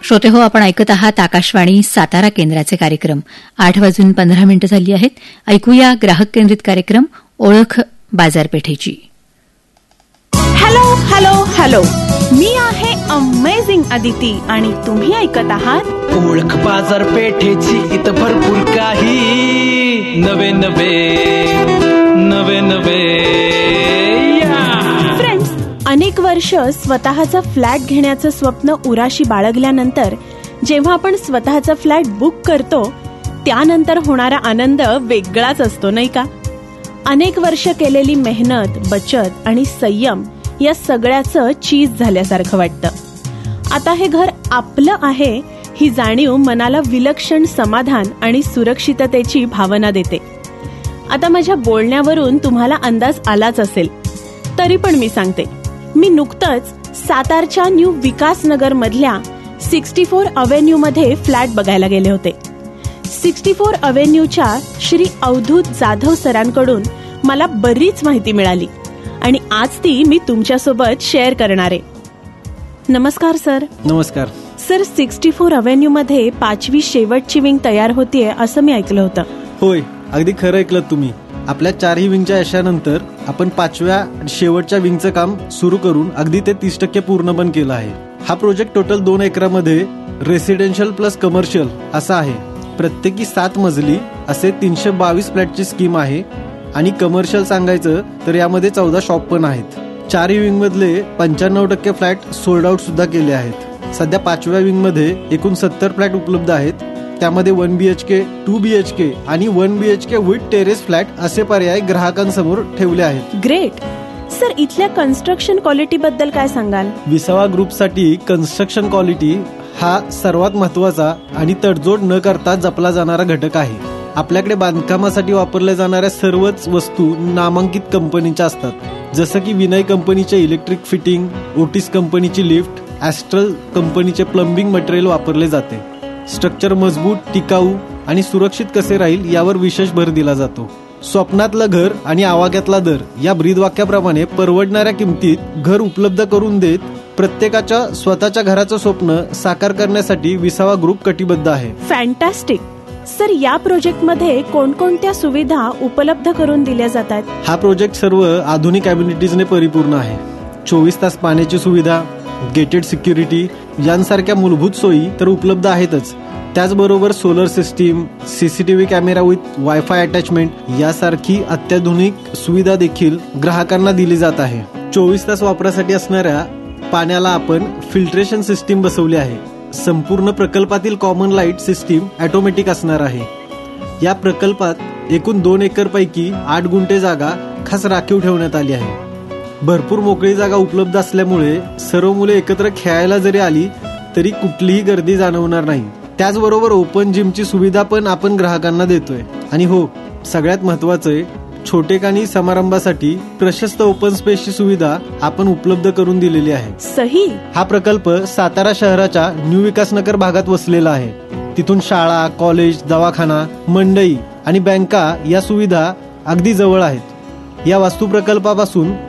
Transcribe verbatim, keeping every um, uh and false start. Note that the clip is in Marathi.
श्रोते हो, आपण ऐकत आहात आकाशवाणी सातारा केंद्राचे कार्यक्रम. आठ वाजून पंधरा मिनिटं झाली आहेत. ऐकूया ग्राहक केंद्रित कार्यक्रम ओळख बाजारपेठेची. हॅलो हॅलो हॅलो, मी आहे अमेझिंग अदिती आणि तुम्ही ऐकत आहात ओळख बाजारपेठेची. इथं भरपूर काही नवे नवे नवे नवे. फ्रेंड्स, अनेक वर्ष स्वतःचा फ्लॅट घेण्याचं स्वप्न उराशी बाळगल्यानंतर जेव्हा आपण स्वतःचा फ्लॅट बुक करतो त्यानंतर होणारा आनंद वेगळाच असतो, नाही का? अनेक वर्ष केलेली मेहनत, बचत आणि संयम या सगळ्याचं चीज झाल्यासारखं वाटतं. आता हे घर आपलं आहे ही जाणीव मनाला विलक्षण समाधान आणि सुरक्षिततेची भावना देते. आता माझ्या बोलण्यावरून तुम्हाला अंदाज आलाच असेल, तरी पण मी सांगते. मी नुकतंच सातारच्या न्यू विकासनगर मधल्या सिक्स्टी फोर अव्हेन्यू मध्ये फ्लॅट बघायला गेले होते. सिक्स्टी फोर अव्हेन्यूच्या श्री अवधूत जाधव सरांकडून मला बरीच माहिती मिळाली आणि आज ती मी तुमच्यासोबत शेअर करणार आहे. नमस्कार सर. नमस्कार सर. सिक्स्टी फोर अव्हेन्यू मध्ये पाचवी शेवटची विंग तयार होतीये असं मी ऐकलं होतं. होय, अगदी खरं ऐकलं तुम्ही. आपल्या चारही विंगच्या यशानंतर आपण पाचव्या शेवटच्या विंगचं काम सुरू करून अगदी ते तीस टक्के पूर्ण पण केलं आहे. हा प्रोजेक्ट टोटल दोन एकरामध्ये रेसिडेन्शियल प्लस कमर्शियल असा आहे. प्रत्येकी सात मजली असे तीनशे बावीस फ्लॅटची स्कीम आहे आणि कमर्शियल सांगायचं तर यामध्ये चौदा शॉप पण आहेत. चारही विंग मधले पंच्याण्णव टक्के फ्लॅट सोल्ड आउट सुद्धा केले आहेत. सध्या पाचव्या विंग मध्ये एकूण सत्तर फ्लॅट उपलब्ध आहेत. त्यामध्ये वन बीएचके, टू बीएचके आणि one BHK with terrace flat असे पर्याय ग्राहकांसमोर ठेवले आहेत. ग्रेट. सर, इथल्या कन्स्ट्रक्शन क्वालिटी बद्दल काय सांगाल? विसावा ग्रुपसाठी कन्स्ट्रक्शन क्वालिटी हा सर्वात महत्वाचा आणि तडजोड न करता जपला जाणारा घटक आहे. आपल्याकडे बांधकामासाठी वापरल्या जाणाऱ्या सर्वच वस्तू नामांकित कंपनीच्या असतात. जसं की विनय कंपनीचे इलेक्ट्रिक फिटिंग, ओटिस कंपनीची लिफ्ट, ॲस्ट्रल कंपनीचे प्लंबिंग मटेरियल वापरले जाते. स्ट्रक्चर मजबूत, टिकाऊ आणि सुरक्षित कसे राहील यावर विशेष भर दिला जातो. स्वप्नातलं घर आणि आवाक्यातला दर या ब्रीदवाक्याप्रमाणे परवडणाऱ्या किमतीत घर उपलब्ध करून देत प्रत्येकाच्या स्वतःच्या घराचं स्वप्न साकार करण्यासाठी विसावा ग्रुप कटिबद्ध आहे. फॅन्टॅस्टिक. सर, या प्रोजेक्ट मध्ये कोणकोणत्या सुविधा उपलब्ध करून दिल्या जातात? हा प्रोजेक्ट सर्व आधुनिक अम्युनिटीजने परिपूर्ण आहे. चोवीस तास पाण्याची सुविधा, गेटेड सिक्युरिटी यांसारख्या मूलभूत सोयी तर उपलब्ध आहेतच. त्याचबरोबर solar system, CCTV camera with wifi attachment यासारखी अत्याधुनिक सुविधा देखील ग्राहकांना दिली जात आहे. चोवीस तास वापरासाठी असणाऱ्या पाण्याला आपण फिल्ट्रेशन सिस्टीम बसवली आहे. संपूर्ण प्रकल्पातील कॉमन लाईट सिस्टीम ऑटोमॅटिक असणार आहे. या प्रकल्पात एकूण दोन एकर पैकी आठ गुंठे जागा खास राखीव ठेवण्यात आली आहे. भरपूर मोकळी जागा उपलब्ध असल्यामुळे सर्व मुले एकत्र खेळायला जरी आली तरी कुठलीही गर्दी जाणवणार नाही. त्याचबरोबर ओपन जिमची सुविधा पण आपण ग्राहकांना देतोय. आणि हो, सगळ्यात महत्वाचं, छोटेखानी समारंभासाठी प्रशस्त ओपन स्पेसची सुविधा आपण उपलब्ध करून दिलेली आहे. सही. हा प्रकल्प सातारा शहराच्या न्यू विकासनगर भागात वसलेला आहे. तिथून शाळा, कॉलेज, दवाखाना, मंडई आणि बँका या सुविधा अगदी जवळ आहेत. या वास्तू प्रकल्पापासून